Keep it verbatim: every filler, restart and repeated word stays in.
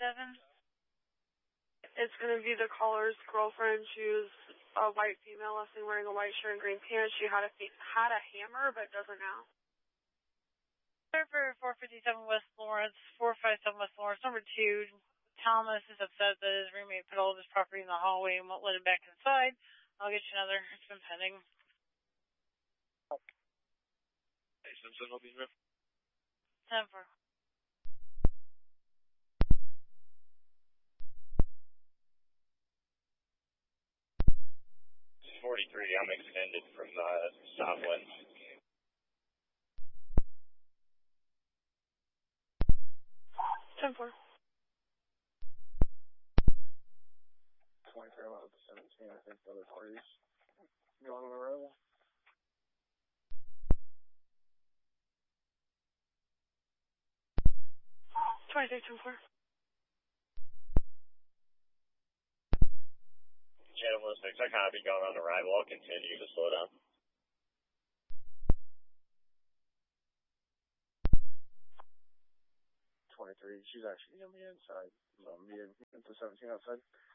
seven. It's going to be the caller's girlfriend. She was a white female, last name wearing a white shirt and green pants. She had a had a hammer, but doesn't now. For four fifty-seven West Lawrence, four five seven West Lawrence, number two. Thomas is upset that his roommate put all of his property in the hallway and won't let him back inside. I'll get you another. It's been pending. Hey, Simpson, I'll be in. ten four. forty-three, I'm extended from uh, Southland. ten four. twenty-three, I'm up to seventeen, I think the other parties going on the road. twenty-six, ten four. Gentlemen, six, I copy, going on arrival. I'll continue to slow down. twenty-three, she's actually going to be inside. So I'm being into seventeen outside.